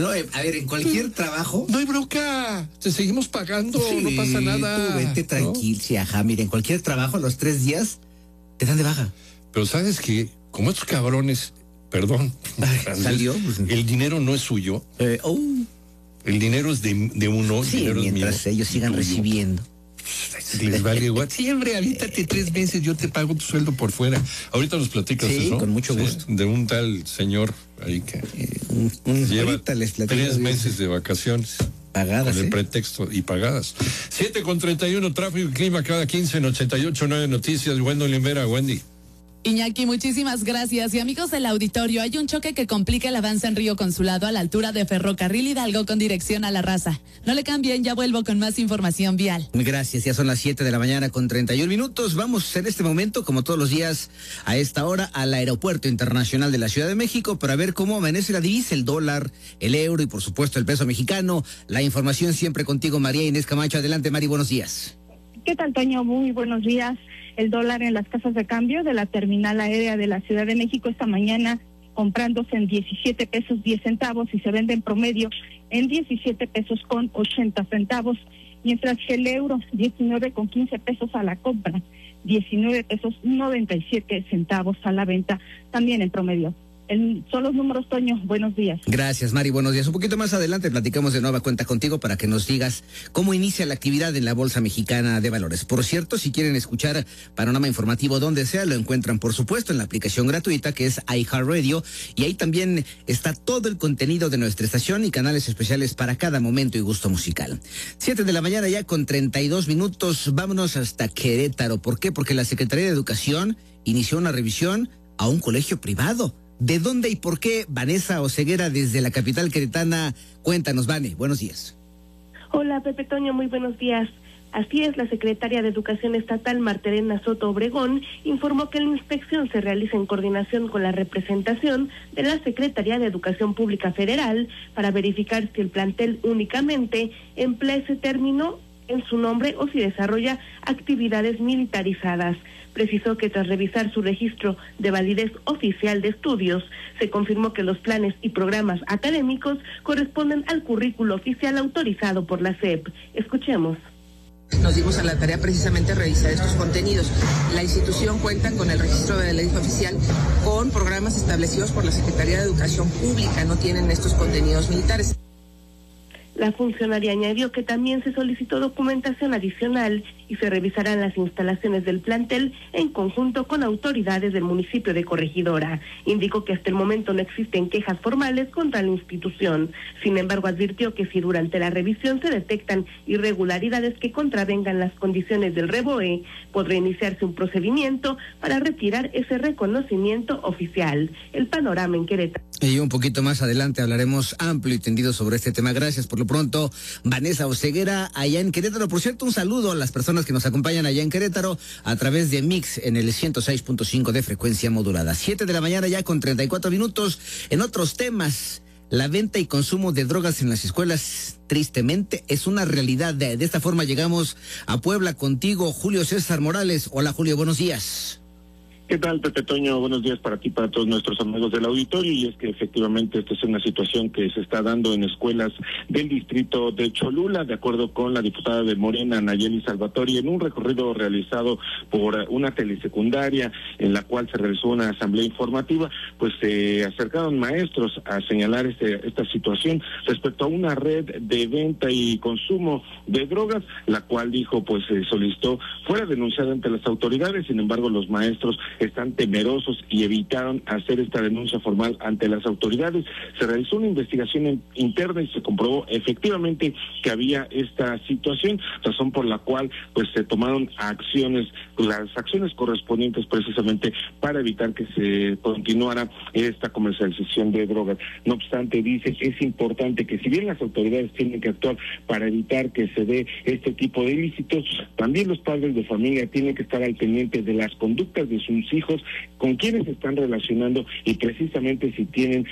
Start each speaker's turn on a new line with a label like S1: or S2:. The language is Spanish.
S1: No, a ver, en cualquier trabajo.
S2: No hay bronca, te seguimos pagando,
S1: Sí,
S2: no pasa nada.
S1: Tú vete tranquilo,
S2: ¿no?
S1: sí, ajá, mira, en cualquier trabajo, los 3 días te dan de baja.
S2: Pero sabes que, como estos cabrones, perdón,
S1: salió.
S2: El dinero no es suyo.
S1: Oh.
S2: El dinero es de uno,
S1: Sí,
S2: el dinero
S1: mientras
S2: es mío,
S1: ellos sigan recibiendo.
S2: Les vale igual. Siempre, avítate 3 meses, yo te pago tu sueldo por fuera. Ahorita nos platicas
S1: sí,
S2: eso.
S1: Con mucho gusto.
S2: De un tal señor ahí que lleva 3 meses de vacaciones.
S1: Pagadas.
S2: Con el pretexto y pagadas. 7:31, tráfico y clima cada 15 en 88.9 Noticias. Wendy Olivera, Wendy.
S3: Iñaki, muchísimas gracias. Y amigos del auditorio, hay un choque que complica el avance en Río Consulado a la altura de Ferrocarril Hidalgo con dirección a La Raza. No le cambien, ya vuelvo con más información vial.
S1: Gracias, ya son las 7:31 a.m. Vamos en este momento, como todos los días, a esta hora, al Aeropuerto Internacional de la Ciudad de México para ver cómo amanece la divisa, el dólar, el euro y por supuesto el peso mexicano. La información siempre contigo, María Inés Camacho. Adelante, Mari, buenos días.
S4: ¿Qué tal, Toño? Muy buenos días. El dólar en las casas de cambio de la terminal aérea de la Ciudad de México esta mañana comprándose en 17 pesos 10 centavos y se vende en promedio en 17 pesos con 80 centavos, mientras que el euro 19 con 15 pesos a la compra, 19 pesos 97 centavos a la venta, también en promedio. Son los números, Toño. Buenos días.
S1: Gracias, Mari. Buenos días. Un poquito más adelante platicamos de nueva cuenta contigo para que nos digas cómo inicia la actividad en la Bolsa Mexicana de Valores. Por cierto, si quieren escuchar panorama informativo donde sea, lo encuentran, por supuesto, en la aplicación gratuita que es iHeartRadio. Y ahí también está todo el contenido de nuestra estación y canales especiales para cada momento y gusto musical. 7:00 ya con 32 minutos. Vámonos hasta Querétaro. ¿Por qué? Porque la Secretaría de Educación inició una revisión a un colegio privado. ¿De dónde y por qué? Vanessa Oseguera, desde la capital queretana. Cuéntanos, Vane. Buenos días.
S5: Hola, Pepe Toño, muy buenos días. Así es, la secretaria de Educación Estatal, Martelena Soto Obregón, informó que la inspección se realiza en coordinación con la representación de la Secretaría de Educación Pública Federal para verificar si el plantel únicamente emplea ese término en su nombre o si desarrolla actividades militarizadas. Precisó que tras revisar su registro de validez oficial de estudios, se confirmó que los planes y programas académicos corresponden al currículo oficial autorizado por la SEP. Escuchemos.
S6: Nos dimos a la tarea precisamente de revisar estos contenidos. La institución cuenta con el registro de validez oficial con programas establecidos por la Secretaría de Educación Pública, no tienen estos contenidos militares.
S5: La funcionaria añadió que también se solicitó documentación adicional y se revisarán las instalaciones del plantel en conjunto con autoridades del municipio de Corregidora. Indicó que hasta el momento no existen quejas formales contra la institución. Sin embargo, advirtió que si durante la revisión se detectan irregularidades que contravengan las condiciones del REBOE, podrá iniciarse un procedimiento para retirar ese reconocimiento oficial. El panorama en Querétaro.
S1: Y un poquito más adelante hablaremos amplio y tendido sobre este tema. Gracias por lo pronto, Vanessa Oseguera, allá en Querétaro. Por cierto, un saludo a las personas que nos acompañan allá en Querétaro a través de Mix en el 106.5 de frecuencia modulada. 7:00 ya con 34 minutos. En otros temas, la venta y consumo de drogas en las escuelas, tristemente, es una realidad. De esta forma llegamos a Puebla contigo, Julio César Morales. Hola, Julio, buenos días.
S7: ¿Qué tal, Pepe Toño? Buenos días para ti, para todos nuestros amigos del auditorio. Y es que efectivamente esta es una situación que se está dando en escuelas del distrito de Cholula, de acuerdo con la diputada de Morena, Nayeli Salvatori, en un recorrido realizado por una telesecundaria en la cual se realizó una asamblea informativa, pues se acercaron maestros a señalar esta situación respecto a una red de venta y consumo de drogas, la cual dijo pues solicitó fuera denunciada ante las autoridades. Sin embargo, los maestros están temerosos y evitaron hacer esta denuncia formal ante las autoridades. Se realizó una investigación interna y se comprobó efectivamente que había esta situación, razón por la cual pues se tomaron las acciones correspondientes precisamente para evitar que se continuara esta comercialización de drogas. No obstante, dice, es importante que si bien las autoridades tienen que actuar para evitar que se dé este tipo de ilícitos, también los padres de familia tienen que estar al pendiente de las conductas de sus hijos, con quienes se están relacionando y precisamente si tienen